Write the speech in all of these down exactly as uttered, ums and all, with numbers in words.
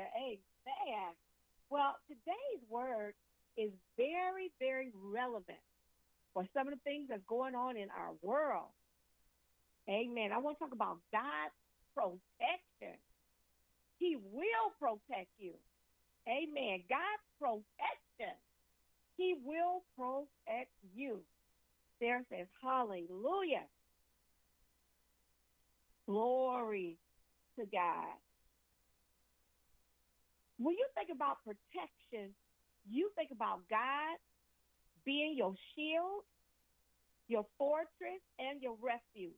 Amen. Well, today's word is very, very relevant for some of the things that's going on in our world. Amen. I want to talk about God's protection. He will protect you. Amen. God's protection. He will protect you. There says, hallelujah. Glory to God. When you think about protection, you think about God being your shield, your fortress, and your refuge.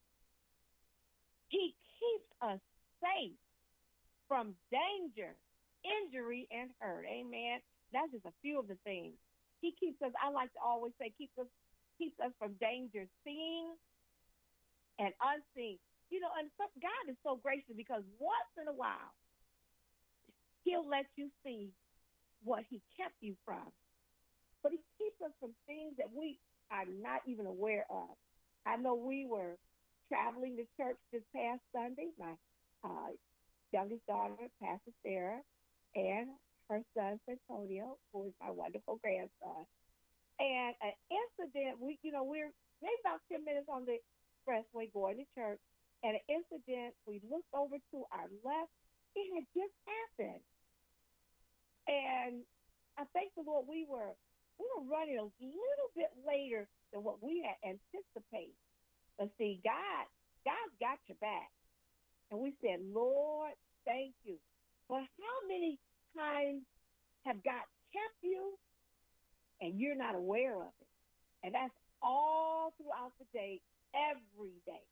He keeps us safe from danger, injury, and hurt. Amen. That's just a few of the things. He keeps us, I like to always say, keeps us, keeps us from danger seen and unseen. You know, and so, God is so gracious because once in a while, He'll let you see what He kept you from. But He keeps us from things that we are not even aware of. I know we were traveling to church this past Sunday. My uh, youngest daughter, Pastor Sarah, and her son, Antonio, who is my wonderful grandson. And an incident, we, you know, we're maybe about ten minutes on the expressway going to church, and an incident, we looked over to our left, it had just happened. And I thank the Lord we were we were running a little bit later than what we had anticipated. But see, God, God's got your back. And we said, Lord, thank you. But how many times have God kept you and you're not aware of it? And that's all throughout the day, every day.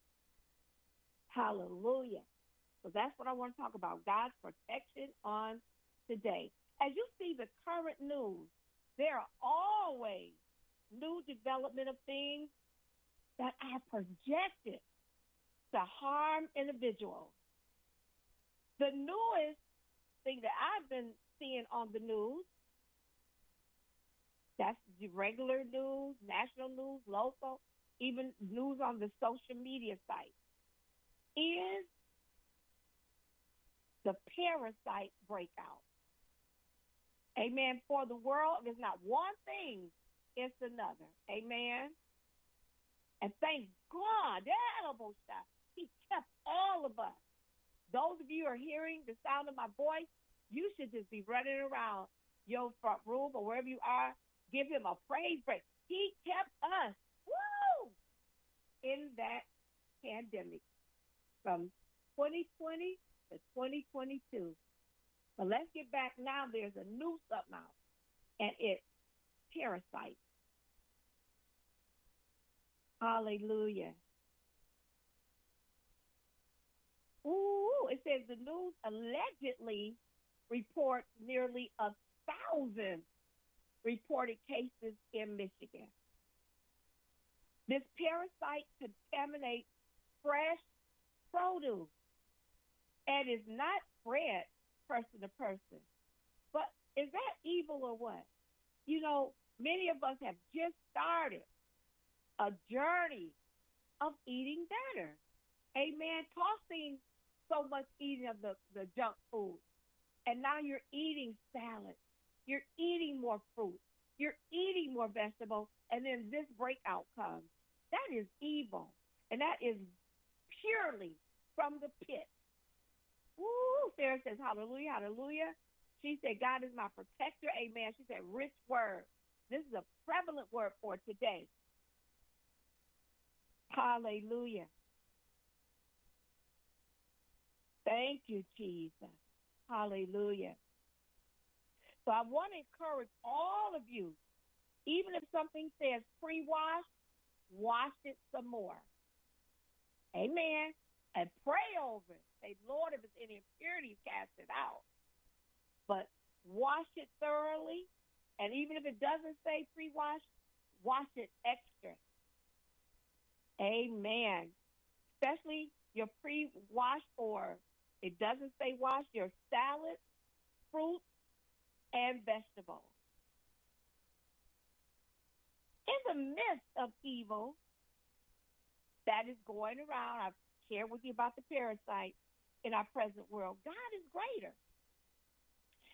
Hallelujah. So that's what I want to talk about, God's protection on today. As you see the current news, there are always new development of things that are projected to harm individuals. The newest thing that I've been seeing on the news, that's the regular news, national news, local, even news on the social media site, is the parasite breakout. Amen. For the world, there's not one thing, it's another. Amen. And thank God, He kept all of us. Those of you who are hearing the sound of my voice, you should just be running around your front room or wherever you are. Give Him a praise break. He kept us, woo, in that pandemic from twenty twenty to twenty twenty-two. But let's get back now. There's a new something out, and it's parasites. Hallelujah. Ooh, it says the news allegedly reports nearly a thousand reported cases in Michigan. This parasite contaminates fresh produce and is not spread person to person. But is that evil or what? You know, many of us have just started a journey of eating better. Amen. Tossing so much eating of the, the junk food. And now you're eating salad. You're eating more fruit. You're eating more vegetables. And then this breakout comes. That is evil. And that is purely from the pit. Woo, Sarah says, hallelujah, hallelujah. She said, God is my protector. Amen. She said, rich word. This is a prevalent word for today. Hallelujah. Thank you, Jesus. Hallelujah. So I want to encourage all of you, even if something says pre-wash, wash it some more. Amen. And pray over it. Say, Lord, if it's any impurity, cast it out. But wash it thoroughly. And even if it doesn't say pre-wash, wash it extra. Amen. Especially your pre-wash, or it doesn't say wash, your salad, fruit, and vegetables. In the midst of evil that is going around, I've shared with you about the parasites in our present world, God is greater.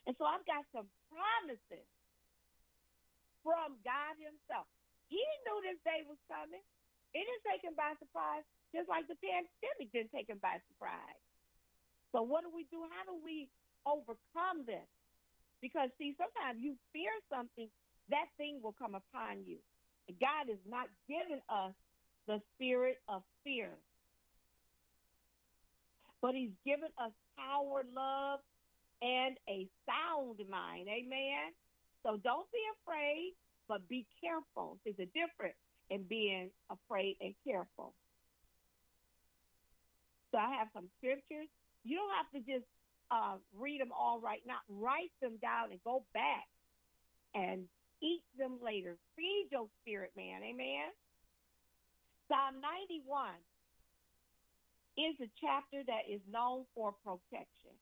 And so I've got some promises from God himself. He knew this day was coming. It didn't take him by surprise, just like the pandemic didn't take him by surprise. So what do we do? How do we overcome this? Because, see, sometimes you fear something, that thing will come upon you. And God has not given us the spirit of fear, but he's given us power, love, and a sound mind. Amen? So don't be afraid, but be careful. There's a difference in being afraid and careful. So I have some scriptures. You don't have to just uh, read them all right now. Write them down and go back and eat them later. Feed your spirit, man. Amen? Psalm ninety-one is a chapter that is known for protection.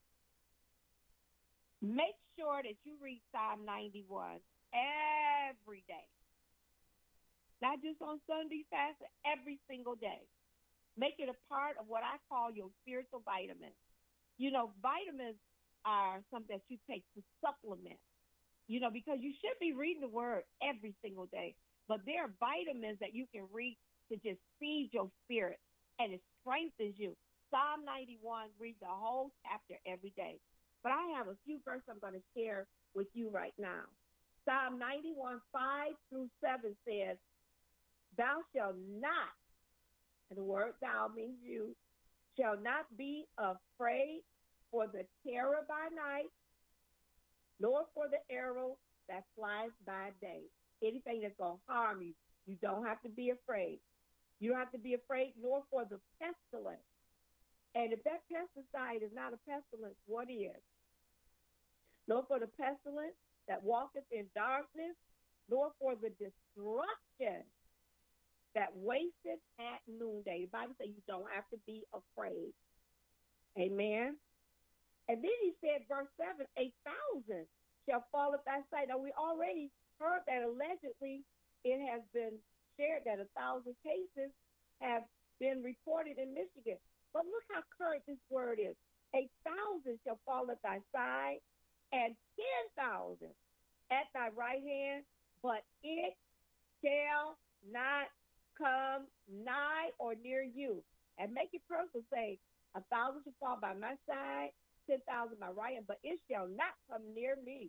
Make sure that you read Psalm ninety-one every day. Not just on Sunday fast, every single day. Make it a part of what I call your spiritual vitamins. You know, vitamins are something that you take to supplement, you know, because you should be reading the word every single day. But there are vitamins that you can read to just feed your spirit, and it strengthens you. Psalm ninety-one, read the whole chapter every day. But I have a few verses I'm going to share with you right now. Psalm ninety-one, five through seven says, thou shalt not, and the word thou means you, shall not be afraid for the terror by night, nor for the arrow that flies by day. Anything that's going to harm you, you don't have to be afraid. You don't have to be afraid, nor for the pestilence. And if that pesticide is not a pestilence, what is? Nor for the pestilence that walketh in darkness, nor for the destruction that wasteth at noonday. The Bible says you don't have to be afraid. Amen. And then he said, verse seven, a thousand shall fall at thy sight. Now, we already heard that allegedly it has been shared that a thousand cases have been reported in Michigan. But look how current this word is. A thousand shall fall at thy side, and ten thousand at thy right hand, but it shall not come nigh or near you. And make it personal, say, a thousand shall fall by my side, ten thousand by right hand, but it shall not come near me.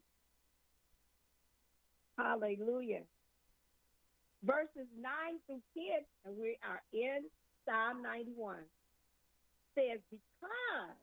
Hallelujah. Verses nine through ten, and we are in Psalm ninety-one, says, because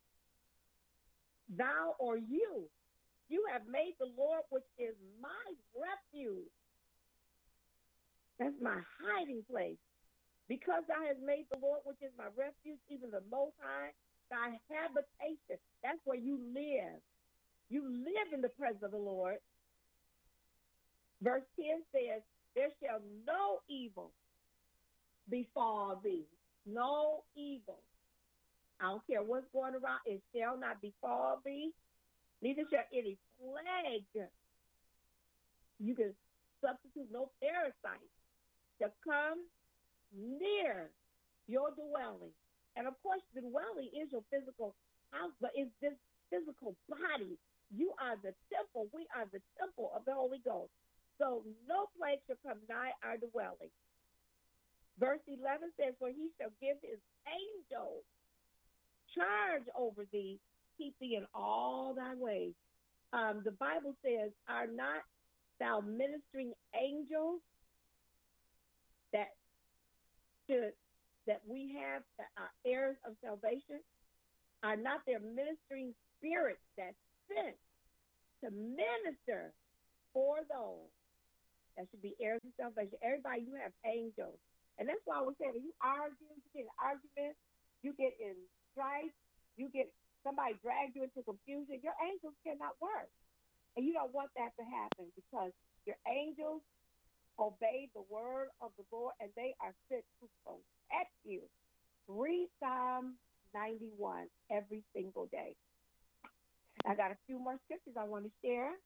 thou or you, you have made the Lord, which is my refuge. That's my hiding place. Because thou hast made the Lord, which is my refuge, even the Most High, thy habitation. That's where you live. You live in the presence of the Lord. Verse ten says, there shall no evil befall thee. No evil. I don't care what's going around. It shall not befall thee. Neither shall any plague. You can substitute no parasite to come near your dwelling. And of course, the dwelling is your physical house, but it's this physical body. You are the temple. We are the temple of the Holy Ghost. So no plague shall come nigh our dwelling. Verse eleven says, for he shall give his angels charge over thee, keep thee in all thy ways. Um, the Bible says, are not thou ministering angels that should, that we have, that are heirs of salvation? Are not there ministering spirits that sent to minister for those that should be heirs of salvation? Everybody, you have angels. And that's why I was saying, you argue, you get in arguments, you get in strife, you get somebody dragged you into confusion, your angels cannot work. And you don't want that to happen, because your angels obey the word of the Lord, and they are sent to protect you. Read Psalm ninety-one every single day. I got a few more scriptures I want to share.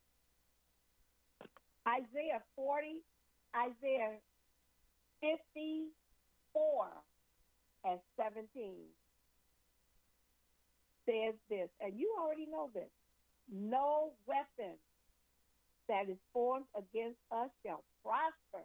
Isaiah forty, Isaiah fifty-four and seventeen says this, and you already know this. No weapon that is formed against us shall prosper.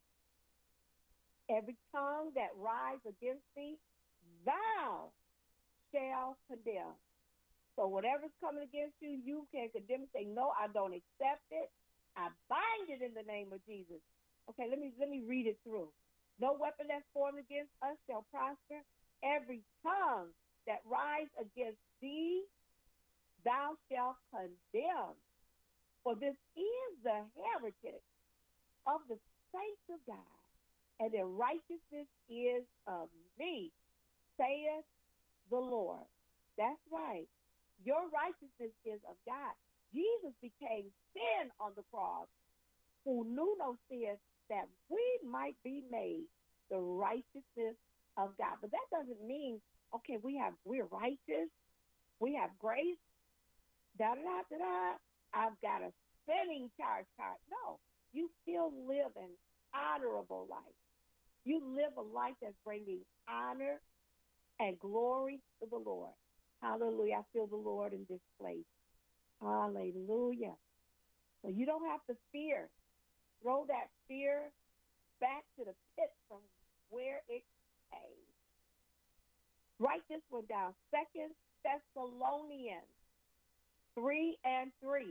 Every tongue that rise against thee, thou shall condemn. So whatever's coming against you, you can condemn and say, no, I don't accept it. I bind it in the name of Jesus. Okay, let me let me read it through. No weapon that's formed against us shall prosper. Every tongue that rise against thee, thou shalt condemn. For this is the heritage of the saints of God, and their righteousness is of me, saith the Lord. That's right. Your righteousness is of God. Jesus became sin on the cross, who knew no sin, that we might be made the righteousness of God. But that doesn't mean, okay, we have we're righteous, we have grace, da da da da da. I've got a spinning charge card. No, you still live an honorable life. You live a life that's bringing honor and glory to the Lord. Hallelujah. I feel the Lord in this place. Hallelujah. So you don't have to fear. Throw that fear back to the pit from where it came. Write this one down. Second Thessalonians three and three.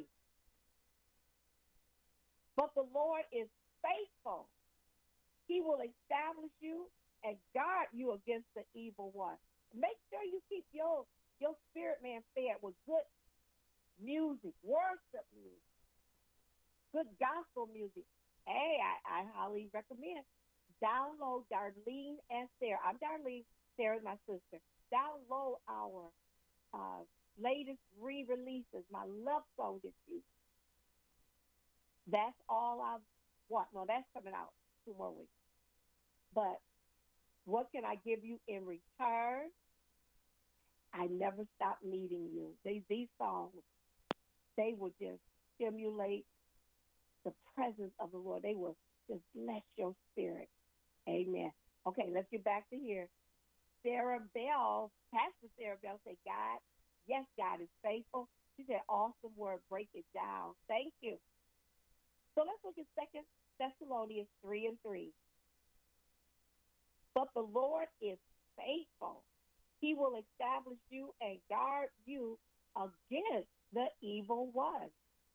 But the Lord is faithful. He will establish you and guard you against the evil one. Make sure you keep your, your spirit man fed with good music, worship music, good gospel music. Hey, I, I highly recommend. Download Darlene and Sarah. I'm Darlene. Sarah's my sister. Download our uh, latest re-releases, my love song this week. That's all I want. No, that's coming out two more weeks. But what can I give you in return? I never stop needing you. These, these songs, they will just stimulate the presence of the Lord. They will just bless your spirit. Amen. Okay, let's get back to here. Sarah Bell, Pastor Sarah Bell said, God, yes, God is faithful. She said, awesome word, break it down. Thank you. So let's look at Second Thessalonians three and three. But the Lord is faithful. He will establish you and guard you against the evil one.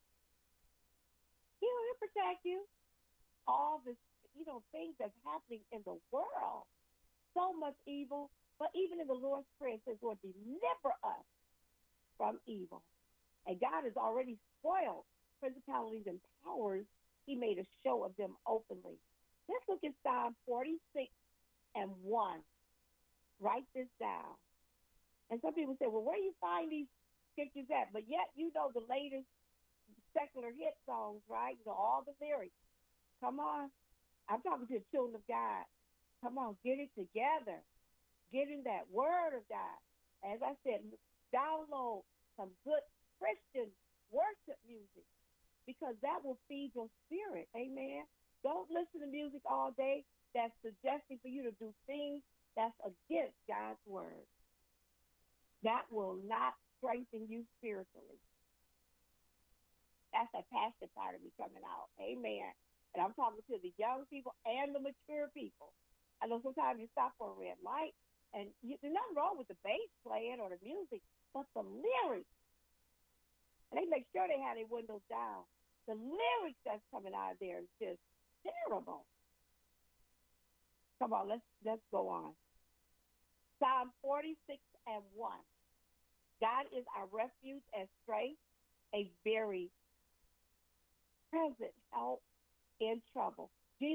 He will protect you. All this, you know, things that's happening in the world. So much evil. But even in the Lord's Prayer, it says, Lord, deliver us from evil. And God has already spoiled principalities and powers. He made a show of them openly. Let's look at Psalm forty-six and one. Write this down. And some people say, well, where do you find these scriptures at? But yet you know the latest secular hit songs, right? You know, all the lyrics. Come on. I'm talking to the children of God. Come on, get it together. Get in that word of God. As I said, download some good Christian worship music because that will feed your spirit. Amen. Don't listen to music all day that's suggesting for you to do things that's against God's word. That will not strengthen you spiritually. That's that pastor part of me coming out. Amen. And I'm talking to the young people and the mature people. I know sometimes you stop for a red light, and you, there's nothing wrong with the bass playing or the music, but the lyrics. And they make sure they have their windows down. The lyrics that's coming out of there is just terrible. Come on, let's let's go on. Psalm forty-six and one. God is our refuge and strength, a very present help in trouble.